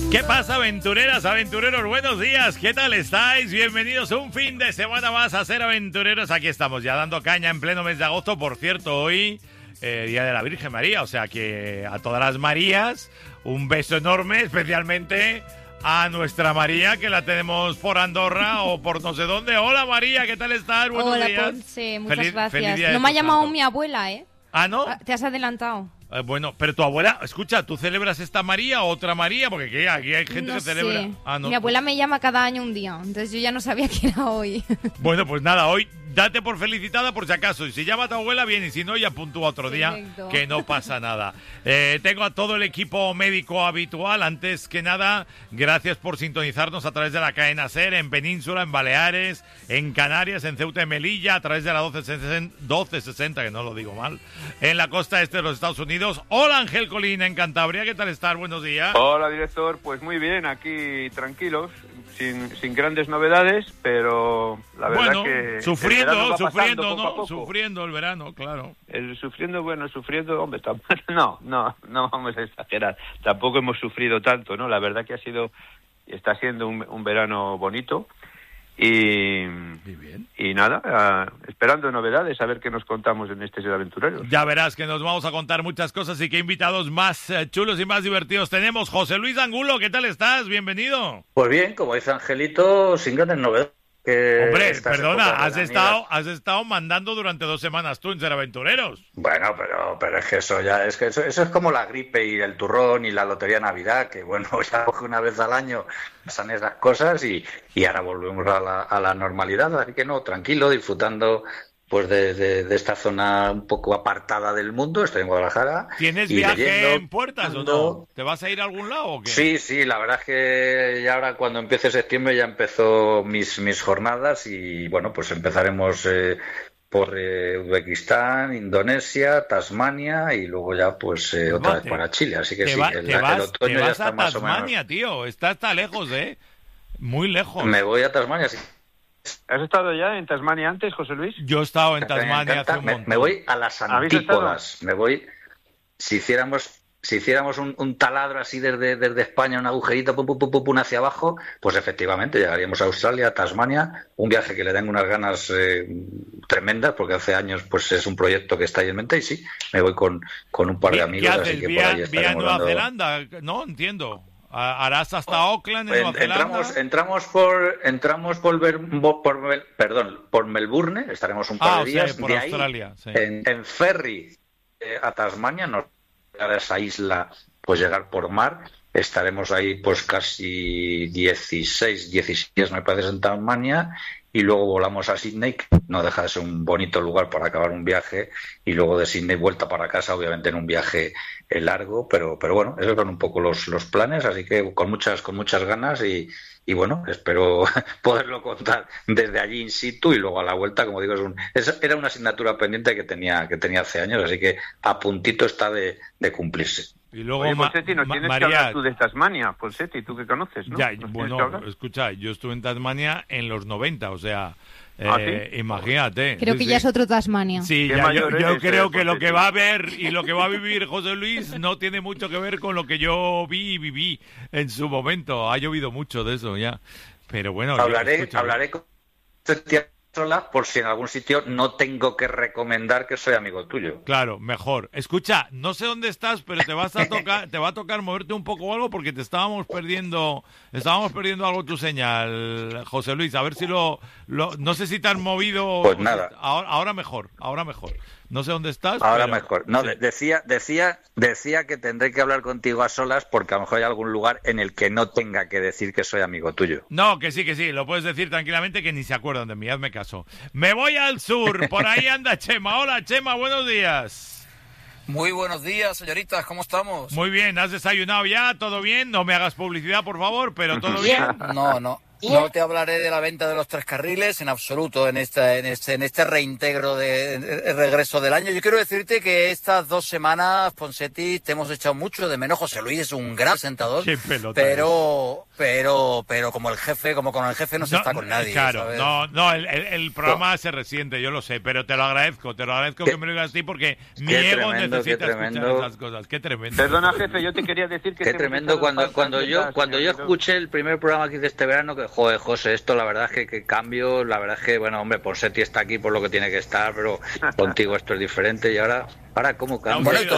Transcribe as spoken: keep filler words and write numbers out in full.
¿Qué pasa, aventureras, aventureros? Buenos días, ¿qué tal estáis? Bienvenidos un fin de semana más a Ser Aventureros. Aquí estamos ya dando caña en pleno mes de agosto. Por cierto, hoy, eh, Día de la Virgen María. O sea que a todas las Marías, un beso enorme, especialmente a nuestra María, que la tenemos por Andorra o por no sé dónde. Hola, María, ¿qué tal estás? Buenos Hola, días. Ponce, muchas Feliz- gracias. feliz día de No me ha tu llamado santo. mi abuela, ¿eh? ¿Ah, no? Ah, Te has adelantado. Eh, bueno, pero tu abuela, escucha, ¿tú celebras esta María o otra María? Porque ¿qué? Aquí hay gente No que celebra. sé. Ah, no. Mi abuela me llama cada año un día, entonces yo ya no sabía que era hoy. Bueno, pues nada, hoy date por felicitada por si acaso. Y si llama a tu abuela, bien. Y si no, ya puntúa otro día, Perfecto. que no pasa nada. Eh, tengo a todo el equipo médico habitual. Antes que nada, gracias por sintonizarnos a través de la cadena SER, en Península, en Baleares, en Canarias, en Ceuta y Melilla, a través de la doce sesenta, que no lo digo mal, en la costa este de los Estados Unidos. Hola, Ángel Colina, en Cantabria. ¿Qué tal estás? Buenos días. Hola, director. Pues muy bien, aquí tranquilos, sin, sin grandes novedades, pero la verdad Bueno, que... el verano sufriendo, va pasando sufriendo, poco a ¿no? poco. Sufriendo el verano, claro. El sufriendo, bueno, sufriendo, hombre, tam- no, no, no vamos a exagerar. Tampoco hemos sufrido tanto, ¿no? La verdad que ha sido, está siendo un, un verano bonito y, Muy bien. y nada, ah, esperando novedades, a ver qué nos contamos en este Ser Aventureros. Ya verás que nos vamos a contar muchas cosas y qué invitados más eh, chulos y más divertidos tenemos. José Luis Angulo, ¿qué tal estás? Bienvenido. Pues bien, como dice Angelito, sin grandes novedades. Que Hombre, estas perdona, épocas has veraniegas- estado, has estado mandando durante dos semanas tú en Ser Aventureros. Bueno, pero, pero es que eso ya, es que eso, eso es como la gripe y el turrón y la lotería Navidad, que bueno, ya una vez al año pasan esas cosas y, y ahora volvemos a la, a la normalidad, así que no, tranquilo, disfrutando pues de, de, de esta zona un poco apartada del mundo. Estoy en Guadalajara. ¿Tienes y viaje leyendo, en puertas o no? ¿Te vas a ir a algún lado o qué? Sí, sí, la verdad es que ya ahora cuando empiece septiembre ya empezó mis, mis jornadas y bueno, pues empezaremos eh, por eh, Uzbekistán, Indonesia, Tasmania y luego ya pues eh, otra vez Te- para Chile. Así que Te, sí, va- el, te el vas, otoño te ya vas está a más o menos. Tasmania, tío. Está hasta lejos, ¿eh? Muy lejos. Me voy a Tasmania, sí. ¿Has estado ya en Tasmania antes, José Luis? Yo he estado en Me Tasmania encanta. hace un Me, montón. me voy a las ¿Habéis estado? antípodas. Me voy. Si hiciéramos, si hiciéramos un, un taladro así desde, desde España, un agujerito, pum, pum, pum, pum, pum, hacia abajo, pues efectivamente llegaríamos a Australia, a Tasmania. Un viaje que le tengo unas ganas eh, tremendas, porque hace años pues es un proyecto que está ahí en mente y sí, me voy con, con un par de ¿Qué amigos, haces? así que ¿Vía, por ahí vía estaremos Nueva dando- Zelanda? No, entiendo. ¿Harás hasta Auckland en En- Nueva Zelanda? entramos, entramos por, entramos por, Ver- por Mel- perdón, por Melbourne, estaremos un par Ah, de o sea, días. por de ahí, Australia, sí. en, en ferry eh, a Tasmania, nos llegar a esa isla, pues llegar por mar. Estaremos ahí pues casi dieciséis, diecisiete días, me parece, en Tasmania, y luego volamos a Sydney, que no deja de ser un bonito lugar para acabar un viaje, y luego de Sydney vuelta para casa, obviamente en un viaje eh, largo, pero pero bueno, esos son un poco los, los planes, así que con muchas con muchas ganas y, y bueno, espero poderlo contar desde allí in situ y luego a la vuelta, como digo, es un, es- era una asignatura pendiente que tenía que tenía hace años, así que a puntito está de, de cumplirse. Y luego, Oye, Ma- Ponsetti, nos Ma- tienes María, que hablar tú de Tasmania, Ponsetti, tú que conoces, ¿no? ya, ¿Nos tienes que bueno, hablar? escucha, yo estuve en Tasmania en los noventa, o sea, ¿Ah, eh, sí? imagínate. Creo Sí, que sí. ya es otro Tasmania. Sí, Qué ya, yo, mayor yo eres, creo eh, que lo que Ponsetti. va a ver y lo que va a vivir José Luis no tiene mucho que ver con lo que yo vi y viví en su momento. Ha llovido mucho de eso ya. Pero bueno, yo- Hablaré, escucha, hablaré con sola por si en algún sitio no tengo que recomendar que soy amigo tuyo. Claro, mejor. Escucha, no sé dónde estás, pero te vas a tocar, te va a tocar moverte un poco o algo porque te estábamos perdiendo, estábamos perdiendo algo tu señal, José Luis. A ver si lo, lo no sé si te has movido. Pues nada. Ahora, ahora mejor, ahora mejor. No sé dónde estás. Ahora pero- mejor. No, sí. de- decía, decía, decía que tendré que hablar contigo a solas porque a lo mejor hay algún lugar en el que no tenga que decir que soy amigo tuyo. No, que sí, que sí, lo puedes decir tranquilamente que ni se acuerdan de mí, hazme caso. Me voy al sur, por ahí anda Chema. Hola Chema, buenos días. Muy buenos días, señoritas, ¿cómo estamos? Muy bien, ¿has desayunado ya? ¿Todo bien? No me hagas publicidad, por favor, pero ¿todo bien? No, no, No te hablaré de la venta de los tres carriles en absoluto en esta, en este, en este reintegro de, de regreso del año. Yo quiero decirte que estas dos semanas, Ponseti, te hemos echado mucho de menos. José Luis es un gran sentador, Qué pelota pero, pero, pero como el jefe, como con el jefe no se No, está con nadie. Claro, ¿sabes? no, no, el, el, el programa no. se resiente, yo lo sé, pero te lo agradezco, te lo agradezco ¿Qué? que me lo digas a ti porque Qué mi ego tremendo, necesita qué escuchar tremendo. esas cosas. Qué tremendo. Perdona, jefe, yo te quería decir que... Qué te tremendo cuando cuando yo cuando yo escuché el primer programa que hice este verano, que joder, José, esto la verdad es que, que cambio, la verdad es que, bueno, hombre, Ponseti está aquí por lo que tiene que estar, pero contigo esto es diferente y ahora, ahora ¿cómo cambia? Bueno,